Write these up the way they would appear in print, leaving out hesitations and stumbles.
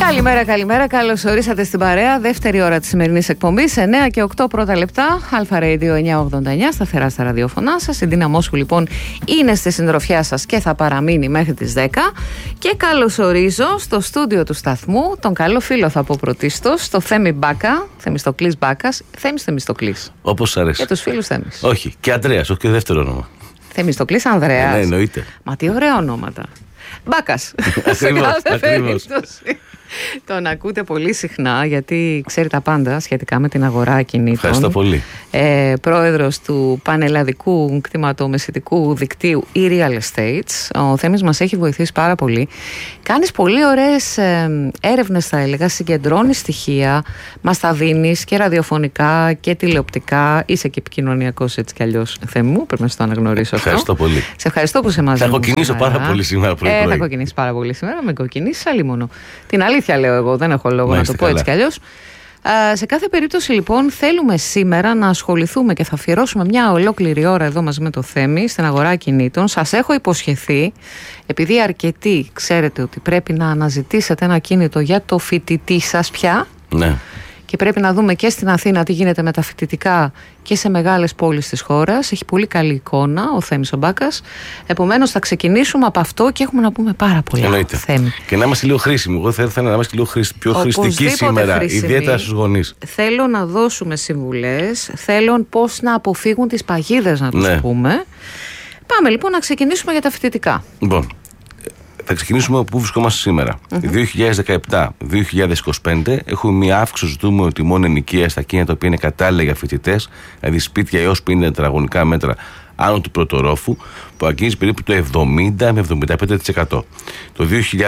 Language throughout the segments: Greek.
Καλημέρα, καλημέρα. Καλώς ορίσατε στην παρέα. Δεύτερη ώρα της σημερινής εκπομπής. 9 και 8 πρώτα λεπτά. Αλφα Radio 989. Σταθερά στα ραδιόφωνά σας. Η Ντίνα σου λοιπόν είναι στη συντροφιά σας και θα παραμείνει μέχρι τις 10. Και καλωσορίζω στο στούντιο του σταθμού τον καλό φίλο, θα πω πρωτίστως, το Θέμη Μπάκα. Θεμιστοκλής Μπάκας. Θέμης Θεμιστοκλής. Όπως αρέσει. Για τους φίλους Θέμης. Όχι. Και Ανδρέας, όχι και δεύτερο όνομα. Θεμιστοκλής Ανδρέας. Ναι, εννοείται. Μα τι ωραία ονόματα. Μπάκας. Ακριβώς. Τον ακούτε πολύ συχνά γιατί ξέρει τα πάντα σχετικά με την αγορά ακινήτων. Ευχαριστώ πολύ. Πρόεδρος του πανελλαδικού κτηματομεσητικού δικτύου e-Real Estates. Ο Θέμης μας έχει βοηθήσει πάρα πολύ. Κάνεις πολύ ωραίες έρευνες, θα έλεγα, συγκεντρώνεις στοιχεία, μας τα δίνεις και ραδιοφωνικά και τηλεοπτικά. Είσαι και επικοινωνιακός έτσι κι αλλιώς, Θέμη μου, πρέπει να το αναγνωρίσω. Ευχαριστώ πολύ. Σε ευχαριστώ που σε μαζί. Θα κοκκινήσω πάρα πολύ σήμερα πρωί-πρωί. Θα κοκκινήσεις πάρα πολύ σήμερα, με κοκκινήσεις αλλήμονο. Την αλήθεια λέω εγώ, δεν έχω λόγο να το πω έτσι κι αλλιώς. Σε κάθε περίπτωση λοιπόν θέλουμε σήμερα να ασχοληθούμε και θα αφιερώσουμε μια ολόκληρη ώρα εδώ μαζί με το Θέμη στην αγορά ακινήτων. Σας έχω υποσχεθεί, επειδή αρκετοί ξέρετε ότι πρέπει να αναζητήσετε ένα ακίνητο για το φοιτητή σας πια. Ναι. Και πρέπει να δούμε και στην Αθήνα τι γίνεται με τα φοιτητικά και σε μεγάλες πόλεις της χώρας. Έχει πολύ καλή εικόνα ο Θέμης ο Μπάκας. Επομένως θα ξεκινήσουμε από αυτό και έχουμε να πούμε πάρα πολλά. Εννοείται. Θέμη. Και να είμαστε λίγο χρήσιμοι. Εγώ θα ήθελα να είμαστε λίγο πιο χρηστικοί σήμερα, χρήσιμοι. Ιδιαίτερα στους γονείς. Θέλω να δώσουμε συμβουλές. Θέλω πώς να αποφύγουν τις παγίδες, να τους πούμε. Πάμε λοιπόν να ξεκινήσουμε για τα φοιτητικά. Λοιπόν, θα ξεκινήσουμε από πού βρισκόμαστε σήμερα. 2017-2025 έχουμε μια αύξηση ζητούμενου τιμών ενοικίας στα ακίνητα τα οποία είναι κατάλληλα για φοιτητές, δηλαδή σπίτια έως 50 τετραγωνικά μέτρα άνω του πρωτορόφου, που αγγίζει περίπου το 70 με 75%. Το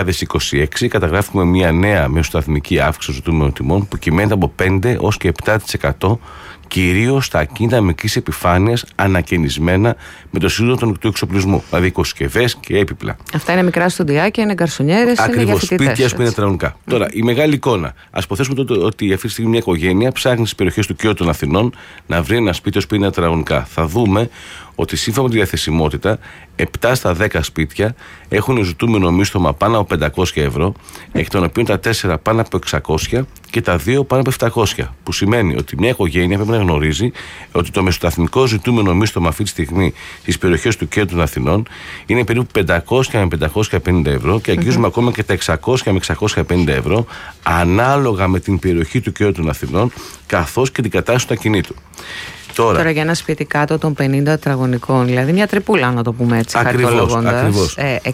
2026 καταγράφουμε μια νέα μεσοσταθμική αύξηση ζητούμενων τιμών που κυμαίνεται από 5 ως και 7%. Κυρίως στα ακίνητα μικρής επιφάνειας ανακαινισμένα με το σύντομο του εξοπλισμού, δηλαδή οικοσκευές και έπιπλα. Αυτά είναι μικρά στοντιάκια, είναι γκαρσονιέρες, είναι για φοιτητές. Σπίτια που είναι τετραγωνικά. Τώρα, η μεγάλη εικόνα. Ας υποθέσουμε τότε ότι αυτή τη στιγμή μια οικογένεια ψάχνει στις περιοχές του Κέντρου των Αθηνών να βρει ένα σπίτι που είναι τετραγωνικά. Θα δούμε ότι σύμφωνα με τη διαθεσιμότητα, 7 στα 10 σπίτια έχουν ζητούμενο μίσθωμα πάνω από 500 ευρώ, εκ των οποίων τα 4 πάνω από 600 και τα 2 πάνω από 700. Που σημαίνει ότι μια οικογένεια πρέπει να γνωρίζει ότι το μεσοσταθμικό ζητούμενο μίσθωμα αυτή τη στιγμή στις περιοχές του Κέντρου των Αθηνών είναι περίπου 500 με 550 ευρώ και αγγίζουμε ακόμα και τα 600 με 650 ευρώ ανάλογα με την περιοχή του Κέντρου των Αθηνών καθώς και την κατάσταση του ακινήτου. Τώρα για ένα σπίτι κάτω των 50 τετραγωνικών, δηλαδή μια τρυπούλα να το πούμε έτσι, χαριτολογώντας,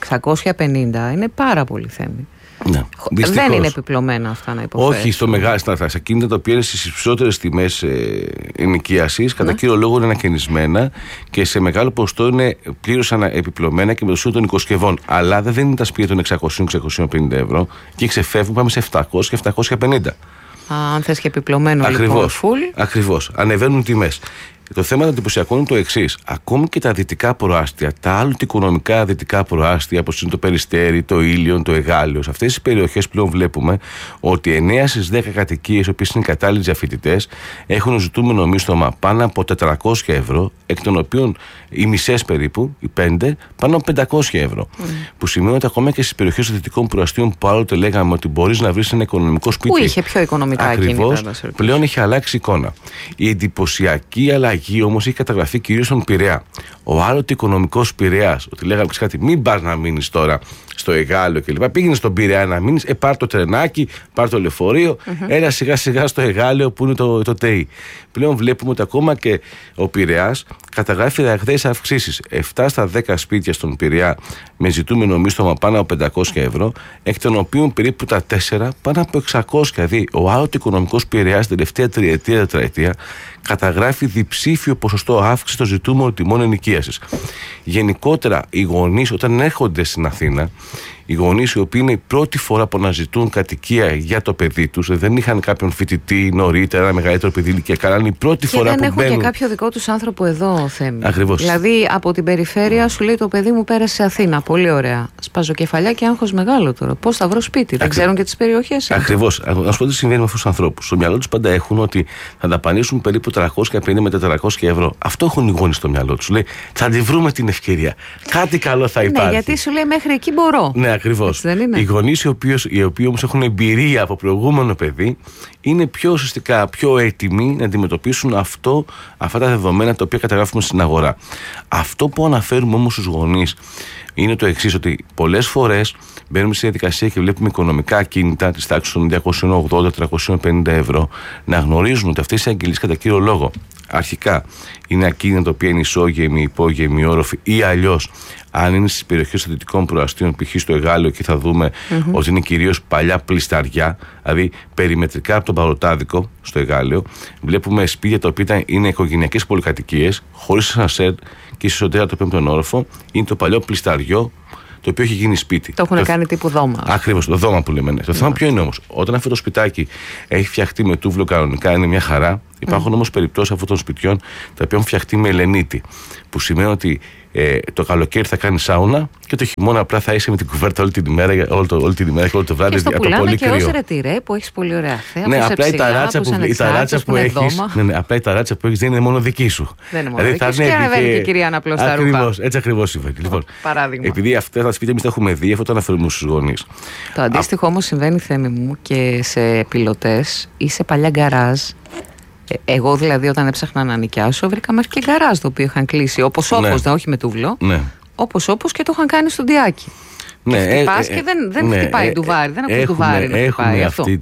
650 είναι πάρα πολύ, Θέμη. Ναι, δεν είναι επιπλωμένα αυτά να υποθέσω. Όχι στο μεγάλο, στα ακίνητα τα οποία είναι στις υψηλότερες τιμές ενοικίασης, κατά κύριο λόγο είναι ανακαινισμένα και σε μεγάλο ποσοστό είναι πλήρως επιπλωμένα και με το σύνολο των οικοσκευών. Αλλά δεν είναι τα σπίτια των 600-650 ευρώ και ξεφεύγουν, πάμε σε 700 και 750. Αν θες και επιπλωμένο λοιπόν full. Ακριβώς. Ανεβαίνουν τιμές. Το θέμα των εντυπωσιακών είναι το εξής. Ακόμη και τα δυτικά προάστια, τα άλλοτε οικονομικά δυτικά προάστια, όπως είναι το Περιστέρι, το Ήλιον, το Εγάλειο, σε αυτές τις περιοχές πλέον βλέπουμε ότι 9 στις 10 κατοικίες, οι οποίες είναι κατάλληλες για φοιτητές, έχουν ζητούμενο μίσθωμα πάνω από 400 ευρώ, εκ των οποίων οι μισές περίπου, οι 5, πάνω από 500 ευρώ. Που σημαίνει ότι ακόμα και στις περιοχές των δυτικών προαστίων που άλλοτε λέγαμε ότι μπορείς να βρεις ένα οικονομικό σπίτι. Που είχε πιο οικονομικά ακριβώς, πλέον έχει αλλάξει εικόνα. Η εντυπωσιακή αλλαγή όμως έχει καταγραφεί κυρίως στον Πειραιά. Ο άλλοτε οικονομικός Πειραιάς, ότι λέγαμε κάτι, μην πας να μείνεις τώρα στο Εγάλεο κλπ. Πήγαινε στον Πειραιά να μείνεις, πάρ' το τρενάκι, πάρ' το λεωφορείο, έλα σιγά σιγά στο Εγάλεο που είναι το ΤΕΙ. Πλέον βλέπουμε ότι ακόμα και ο Πειραιάς καταγράφει ραγδαίες αυξήσεις. 7 στα 10 σπίτια στον Πειραιά με ζητούμενο μίσθωμα πάνω από 500 ευρώ, εκ των οποίων περίπου τα 4 πάνω από 600. Δηλαδή, ο άλλοτε οικονομικός Πειραιάς την τελευταία τετραετία καταγράφει διψήφιο ποσοστό αύξηση των ζητούμενων τιμών ενοικίασης. Γενικότερα, οι γονείς όταν έρχονται στην Αθήνα, οι γονείς οι οποίοι είναι η πρώτη φορά που αναζητούν κατοικία για το παιδί τους, δεν είχαν κάποιον φοιτητή νωρίτερα, ένα μεγαλύτερο παιδί ηλικιακά, αλλά είναι η πρώτη φορά που μπαίνουν. Δεν έχουν και κάποιο δικό τους άνθρωπο εδώ, Θέμη. Ακριβώς. Δηλαδή από την περιφέρεια σου λέει το παιδί μου πέρασε σε Αθήνα. Πολύ ωραία. Σπαζοκεφαλιά και άγχος μεγάλο τώρα. Πώς θα βρω σπίτι, δεν ξέρουν και τις περιοχές. Ακριβώς. Να σου πω τι συμβαίνει με αυτούς τους ανθρώπους. Στο μυαλό τους πάντα έχουν ότι θα δαπανίσουν περίπου 350 με 400 ευρώ. Αυτό έχουν οι γονείς στο μυαλό τους. Λέει θα τη βρούμε την ευκαιρία. Κάτι καλό θα υπάρχει. Ναι, γιατί σου λέει μέχρι εκεί μπορώ. Ναι, ακριβώς. Οι γονείς οι οποίοι όμως έχουν εμπειρία από προηγούμενο παιδί είναι πιο ουσιαστικά πιο έτοιμοι να αντιμετωπίσουν αυτά τα δεδομένα τα οποία καταγράφουμε στην αγορά. Αυτό που αναφέρουμε όμως στους γονείς είναι το εξής, ότι πολλές φορές μπαίνουμε στη διαδικασία και βλέπουμε οικονομικά ακίνητα της τάξης των 280-350 ευρώ, να γνωρίζουν ότι αυτές οι αγγελίες κατά κύριο λόγο αρχικά είναι ακίνητα τα οποία είναι ισόγεμοι, υπόγεμοι, όροφοι ή αλλιώς αν είναι στις περιοχές των δυτικών προαστίων, π.χ. στο Εγάλεο, και θα δούμε ότι είναι κυρίως παλιά πλισταριά, δηλαδή περιμετρικά από τον Παρωτάδικο στο Εγάλεο. Βλέπουμε σπίτια τα οποία είναι οικογενειακές πολυκατοικίες, χωρίς ασανσέρ και ισοσοντέρα το πέμπτον όροφο. Είναι το παλιό πλισταριό, το οποίο έχει γίνει σπίτι. Το έχουν κάνει τύπου δώμα. Ακριβώς, το δώμα που λέμε. Ναι. Το θέμα ποιο είναι όμως? Όταν αυτό το σπιτάκι έχει φτιαχτεί με τούβλο κανονικά, είναι μια χαρά. Υπάρχουν όμως περιπτώσεις αυτών των σπιτιών τα οποία έχουν φτιαχτεί με ελενίτη. Που σημαίνει ότι το καλοκαίρι θα κάνει σάουνα και το χειμώνα απλά θα είσαι με την κουβέρτα όλη την ημέρα και όλο το βράδυ από το πολύ κρύο. Και ως ρετυρέ που έχεις πολύ ωραία θέα. Ναι, απλά η ταράτσα που έχεις. Απλά η ταράτσα που έχεις δεν είναι μόνο δική σου. Δεν είναι μόνο δική σου. Και ανεβαίνει και η κυρία να απλώς τα ρούχα. Έτσι ακριβώς συμβαίνει. Λοιπόν, παράδειγμα. επειδή αυτά τα σπίτια εμείς τα έχουμε δει, αυτό το αναφέρουμε στους γονείς. Το αντίστοιχο όμως συμβαίνει, Θέμη μου, και σε πιλωτές ή σε παλιά γκαράζ. Εγώ δηλαδή όταν έψαχνα να νοικιάσω βρήκα μέχρι και γκαράζ το οποίο είχαν κλείσει όπως όχι με τούβλο, όπως και το είχαν κάνει στο ντιάκι. Ναι, χτυπάς και δεν χτυπάει ντουβάρι, δεν ακούς ντουβάρι να χτυπάει αυτό. Αυτή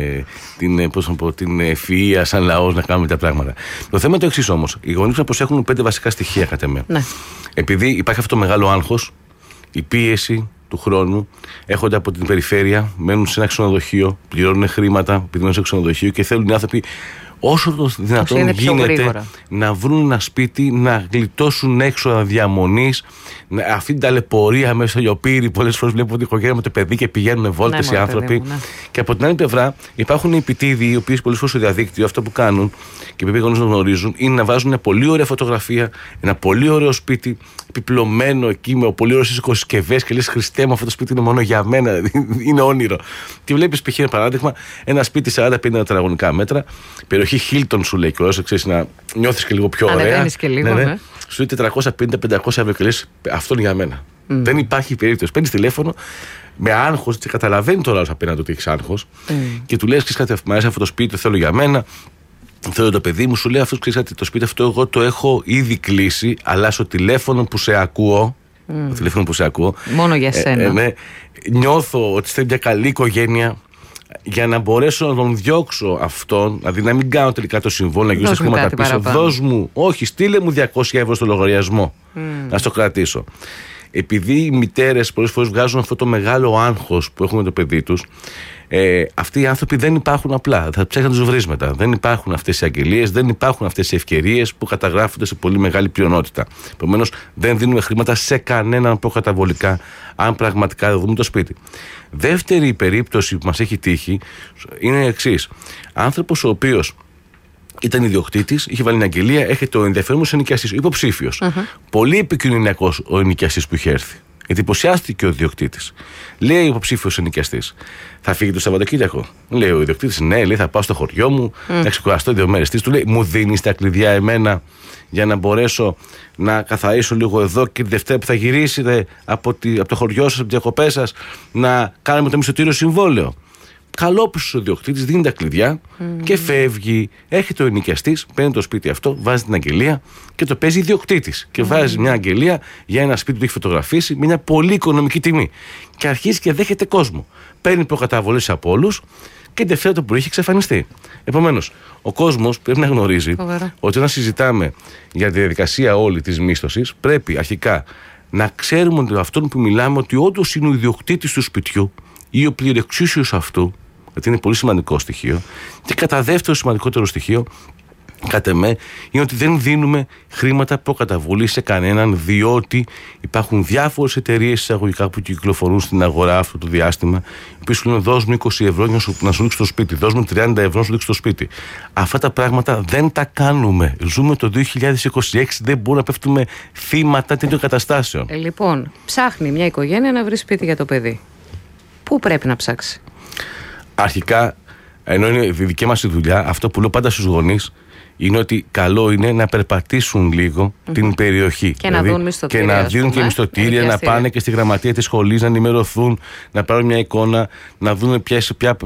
την ευφυΐα σαν λαός να κάνουμε τα πράγματα. Το θέμα είναι το εξής όμως. Οι γονείς να προσέχουν 5 βασικά στοιχεία κατά με. Ναι. Επειδή υπάρχει αυτό το μεγάλο άγχος, η πίεση του χρόνου, έρχονται από την περιφέρεια, μένουν σε ένα ξενοδοχείο, πληρώνουν χρήματα, επειδή μένουν σε ξενοδοχείο και θέλουν οι άνθρωποι όσο το δυνατόν γίνεται να βρουν ένα σπίτι, να γλιτώσουν έξοδα διαμονής, αυτή την ταλαιπωρία μέσα στο λιοπύρι. Πολλές φορές βλέπω ότι οικογένεια με το παιδί και πηγαίνουν βόλτες οι άνθρωποι. Και από την άλλη πλευρά υπάρχουν οι επιτίδιοι, οι οποίοι πολλές φορές στο διαδίκτυο αυτό που κάνουν και οι γονείς να γνωρίζουν είναι να βάζουν μια πολύ ωραία φωτογραφία, ένα πολύ ωραίο σπίτι, επιπλωμένο εκεί με πολύ ωραίες οικοσκευές και λες Χριστέ μου, αυτό το σπίτι είναι μόνο για μένα, είναι όνειρο. Και βλέπεις π.χ. ένα παράδειγμα, ένα σπίτι 40-50 τετραγωνικά μέτρα, περιοχή Hilton σου λέει και όσο ξέρεις να νιώθεις και λίγο πιο ωραία. Ανεβαίνεις και λίγο, ναι. Σου λέει 450-500 ευρώ και λες αυτό είναι για μένα. Δεν υπάρχει περίπτωση. Παίρνεις τηλέφωνο με άγχος και καταλαβαίνει τώρα απέναντι ότι έχεις άγχος και του λες κάτι, μου αρέσει αυτό το σπίτι, το θέλω για μένα. Θέλω το παιδί μου, σου λέει αυτό, ξέρεις κάτι, το σπίτι αυτό εγώ το έχω ήδη κλείσει, αλλά στο τηλέφωνο που σε ακούω. Το τηλέφωνο που σε ακούω. Μόνο για σένα. Νιώθω ότι είστε μια καλή οικογένεια. Για να μπορέσω να τον διώξω αυτόν, δηλαδή να μην κάνω τελικά το συμβόλαιο, να γυρίσω τα χρήματα πίσω, δώσ' μου, όχι, στείλε μου 200 ευρώ στο λογαριασμό, να στο κρατήσω. Επειδή οι μητέρες πολλές φορές βγάζουν αυτό το μεγάλο άγχος που έχουν με το παιδί τους, αυτοί οι άνθρωποι δεν υπάρχουν απλά. Θα ψάχνουν να τους βρεις μετά. Δεν υπάρχουν αυτές οι αγγελίες, δεν υπάρχουν αυτές οι ευκαιρίες που καταγράφονται σε πολύ μεγάλη πλειονότητα. Επομένως, δεν δίνουμε χρήματα σε κανέναν προκαταβολικά, αν πραγματικά δεν δούμε το σπίτι. Δεύτερη περίπτωση που μας έχει τύχει είναι η εξής. Άνθρωπος ο οποίος ήταν ιδιοκτήτης, είχε βάλει μια αγγελία, έχετε ο ενδιαφέρον ενοικιαστής, υποψήφιος. Πολύ επικοινωνιακός ο ενοικιαστής που είχε έρθει. Εντυπωσιάστηκε ο ιδιοκτήτης. Λέει ο υποψήφιος ενοικιαστής, θα φύγει το Σαββατοκύριακο? Λέει ο ιδιοκτήτης, ναι, λέει, θα πάω στο χωριό μου, να ξεκουραστώ 2 μέρες. Του λέει, μου δίνεις τα κλειδιά εμένα για να μπορέσω να καθαρίσω λίγο εδώ και τη Δευτέρα που θα γυρίσετε από το χωριό σας, από τις διακοπές σας, να κάνουμε το μισθωτήριο συμβόλαιο? Καλόπιστος ο ιδιοκτήτης δίνει τα κλειδιά και φεύγει. Έρχεται ο ενοικιαστής, παίρνει το σπίτι αυτό, βάζει την αγγελία και το παίζει ιδιοκτήτης. Και βάζει μια αγγελία για ένα σπίτι που έχει φωτογραφίσει με μια πολύ οικονομική τιμή. Και αρχίζει και δέχεται κόσμο. Παίρνει προκαταβολές από όλους και Δευτέρα το πρωί έχει εξαφανιστεί. Επομένως, ο κόσμος πρέπει να γνωρίζει ότι όταν συζητάμε για τη διαδικασία όλη της μίσθωσης, πρέπει αρχικά να ξέρουμε ότι αυτόν που μιλάμε ότι όντως είναι ο ιδιοκτήτης του σπιτιού ή ο πληρεξούσιος αυτού, γιατί είναι πολύ σημαντικό στοιχείο. Και κατά δεύτερο σημαντικότερο στοιχείο, κατά εμέ, είναι ότι δεν δίνουμε χρήματα προκαταβολή σε κανέναν, διότι υπάρχουν διάφορες εταιρείες εισαγωγικά που κυκλοφορούν στην αγορά αυτό το διάστημα, οι οποίες σου λένε δώσ' μου 20 ευρώ για να σου δείξω το σπίτι, δώσ' μου 30 ευρώ να σου δείξω το σπίτι. Αυτά τα πράγματα δεν τα κάνουμε. Ζούμε το 2026, δεν μπορούμε να πέφτουμε θύματα τέτοιων καταστάσεων. Λοιπόν, ψάχνει μια οικογένεια να βρει σπίτι για το παιδί. Πού πρέπει να ψάξει? Αρχικά, ενώ είναι η δική μας η δουλειά, αυτό που λέω πάντα στους γονείς είναι ότι καλό είναι να περπατήσουν λίγο την περιοχή. Και δηλαδή, να δουν μισθωτήρια. Και να δίνουν και μισθωτήρια, να πάνε και στη γραμματεία της σχολής, να ενημερωθούν, να πάρουν μια εικόνα, να δουν ποια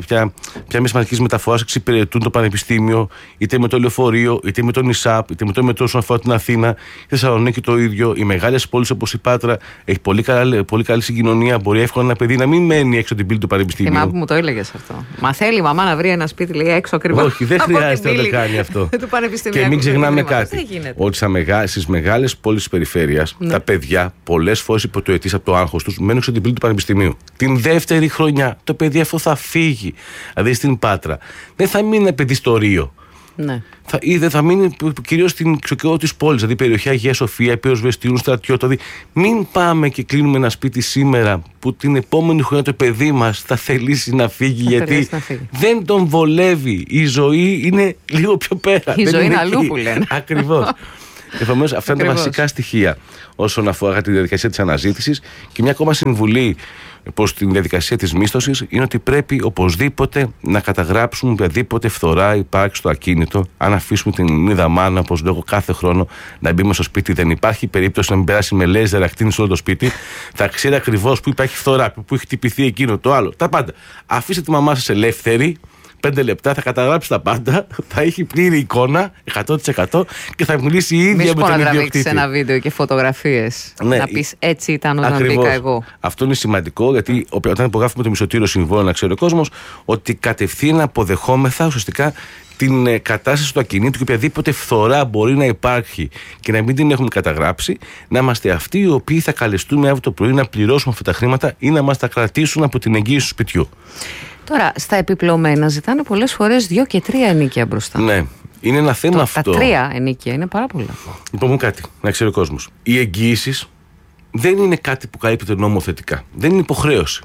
μέσα μαζικής μεταφοράς εξυπηρετούν το πανεπιστήμιο, είτε με το λεωφορείο, είτε με τον ΙΣΑΠ, είτε με το μετρό όσον αφορά την Αθήνα. Η Θεσσαλονίκη το ίδιο. Οι μεγάλες πόλεις όπως η Πάτρα έχει πολύ καλή συγκοινωνία. Μπορεί εύκολα ένα παιδί να μην μένει έξω την πύλη του πανεπιστήμιου. Θυμάμαι που μου το έλεγες αυτό. Μα θέλει η μαμά να βρει ένα σπίτι, λέει, έξω ακριβώς. Όχι, δεν χρειάζεται να το κάνει αυτό. Και μην ξεχνάμε κάτι. Ότι στις μεγάλες πόλεις της περιφέρειας, τα παιδιά πολλές φορές υποτοετής από το άγχος τους μένουν στην πύλη του πανεπιστημίου. Την δεύτερη χρονιά το παιδί αυτό θα φύγει. Δηλαδή στην Πάτρα. Δεν θα μείνει ένα παιδί στο Ρίο. Ναι. Δεν θα μείνει κυρίως στην εξωτερική της πόλης, δηλαδή περιοχή Αγία Σοφία, Πύρος Βεστιούνου, Στρατιώτο. Δηλαδή, μην πάμε και κλείνουμε ένα σπίτι σήμερα που την επόμενη χρονιά το παιδί μας θα θελήσει να φύγει, γιατί δεν τον βολεύει. Η ζωή είναι λίγο πιο πέρα. Η ζωή είναι αλλού που λένε. Ακριβώς. Επομένως, αυτά είναι τα βασικά στοιχεία όσον αφορά τη διαδικασία της αναζήτησης. Και μια ακόμα συμβουλή προς τη διαδικασία της μίσθωσης είναι ότι πρέπει οπωσδήποτε να καταγράψουμε οποιαδήποτε φθορά υπάρχει στο ακίνητο. Αν αφήσουμε την μύδα μάνα, όπως λέω κάθε χρόνο, να μπει στο σπίτι, δεν υπάρχει περίπτωση να μην περάσει με λέιζερ ακτίνης όλο το σπίτι. Θα ξέρει ακριβώς που υπάρχει φθορά, που έχει χτυπηθεί εκείνο το άλλο. Τα πάντα. Αφήστε τη μαμά σας ελεύθερη. 5 λεπτά θα καταγράψει τα πάντα, θα έχει πλήρη εικόνα 100% και θα μιλήσει η ίδια με τον ιδιοκτήτη. Να τραβήξεις ένα βίντεο και φωτογραφίες. Ναι, να πεις έτσι ήταν όταν μπήκα εγώ. Αυτό είναι σημαντικό, γιατί όταν υπογράφουμε το μισθωτήριο συμβόλαιο, να ξέρει ο κόσμος ότι κατευθείαν αποδεχόμεθα ουσιαστικά την κατάσταση του ακινήτου και οποιαδήποτε φθορά μπορεί να υπάρχει και να μην την έχουμε καταγράψει, να είμαστε αυτοί οι οποίοι θα καλεστούμε αύριο το πρωί να πληρώσουμε αυτά τα χρήματα ή να μας τα κρατήσουν από την εγγύηση του σπιτιού. Τώρα, στα επιπλωμένα ζητάνε πολλές φορές 2 και 3 ενοίκια μπροστά. Ναι, είναι ένα θέμα αυτό. Τα 3 ενοίκια είναι πάρα πολλά. Λοιπόν, μου κάτι, να ξέρει ο κόσμος. Οι εγγύησεις δεν είναι κάτι που καλύπτεται νομοθετικά. Δεν είναι υποχρέωση.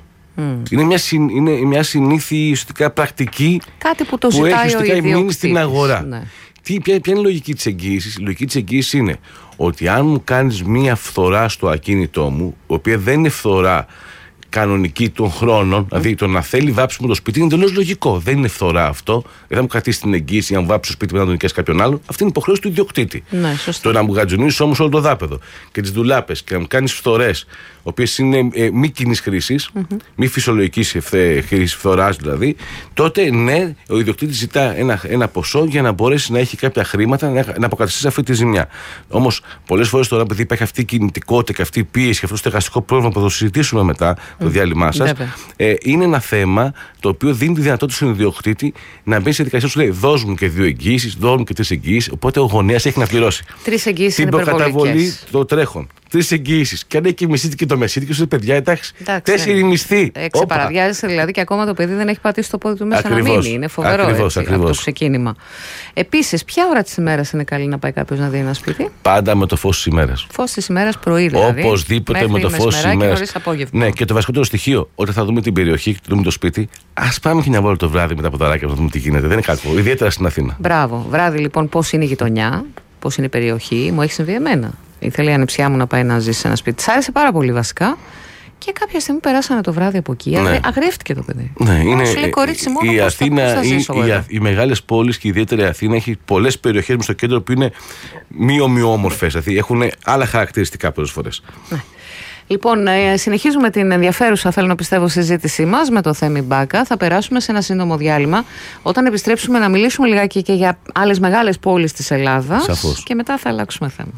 Είναι μια συνήθη ουσιαστικά πρακτική, κάτι που το ζητάει έχει ουσιαστικά μείνει στην αγορά. Ναι. Ποια είναι η λογική της εγγύησης? Η λογική της εγγύησης είναι ότι αν μου κάνεις μια φθορά στο ακίνητό μου, η οποία δεν είναι φθορά κανονική των χρόνων, δηλαδή το να θέλει βάψιμο το σπίτι είναι εντελώς λογικό. Δεν είναι φθορά αυτό. Δεν θα μου κρατήσει την εγγύηση αν βάψει το σπίτι μετά να τον νοικιάσει κάποιον άλλον. Αυτή είναι υποχρέωση του ιδιοκτήτη. Ναι, το να μου γατζουνίσει όμως όλο το δάπεδο και τις ντουλάπες και να μου κάνεις φθορές, οι οποίες είναι μη κοινής χρήσης, μη φυσιολογικής χρήσης, φθοράς δηλαδή, τότε ναι, ο ιδιοκτήτης ζητά ένα ποσό για να μπορέσει να έχει κάποια χρήματα να αποκαταστήσει αυτή τη ζημιά. Όμως πολλές φορές τώρα, επειδή υπάρχει αυτή η κινητικότητα και αυτή η πίεση και αυτό το στεγαστικό πρόβλημα που θα το συζητήσουμε μετά το διάλειμμά σας, είναι ένα θέμα το οποίο δίνει τη δυνατότητα στον ιδιοκτήτη να μπει σε δικασία σου, λέει: δώσ' μου και 2 εγγύησεις, δώσ' μου και 3 εγγύησεις. Οπότε ο γονέας έχει να πληρώσει 3 εγγύησεις την προκαταβολή, το τρέχον. 3 εγγύησεις. Και αν έχει και μισθή και το μεσίτη, και σου λέει: παιδιά, εντάξει, 4 μισθοί. Ξεπαραδιάζεσαι δηλαδή και ακόμα το παιδί δεν έχει πατήσει το πόδι του μέσα να μείνει. Είναι φοβερό αυτό το ξεκίνημα. Επίσης, ποια ώρα της ημέρας είναι καλή να πάει κάποιος να δει ένα σπίτι? Πάντα με το φως της ημέρας. Φως της ημέρας πρωί, δηλαδή. Οπωσδήποτε με το φως της ημέρας. Ναι, και το βασικότερο στοιχείο, όταν θα δούμε την περιοχή και θα δούμε το σπίτι, ας πάμε και μια βόλτα το βράδυ με τα ποδαράκια να δούμε τι γίνεται. Δεν είναι κακό, ιδιαίτερα στην Αθήνα. Μπράβο. Βράδυ λοιπόν, πώς είναι η γειτονιά, πώς είναι η περιοχή, μου έχει συμβεί εμένα. Ήθελε η ανεψιά μου να πάει να ζήσει σε ένα σπίτι. Της άρεσε πάρα πολύ βασικά. Και κάποια στιγμή περάσανε το βράδυ από εκεί. Ναι. Αγρεύτηκε το παιδί. Ναι, είναι, σου λέει, κορίτσι, μόνο η Αθήνα, οι μεγάλες πόλεις και ιδιαίτερα η Αθήνα έχει πολλές περιοχές στο κέντρο που είναι μη ομοιόμορφες. Δηλαδή έχουν άλλα χαρακτηριστικά πολλές φορές. Ναι. Λοιπόν, συνεχίζουμε την ενδιαφέρουσα, θέλω να πιστεύω, συζήτησή μας με το Θέμη Μπάκα. Θα περάσουμε σε ένα σύντομο διάλειμμα. Όταν επιστρέψουμε να μιλήσουμε λιγάκι και για άλλες μεγάλες πόλεις της Ελλάδας. Σαφώς. Και μετά θα αλλάξουμε θέμα.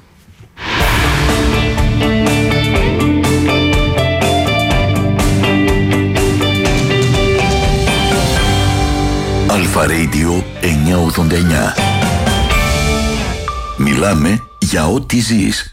Αλφα Radio 989. Μιλάμε για ό,τι ζεις.